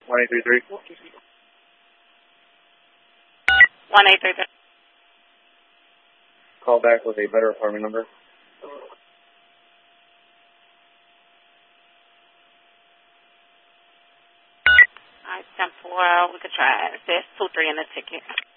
1833. 1833. Call back with a better apartment number. Alright, 10-4, we could try it. There's 2-3 in the ticket.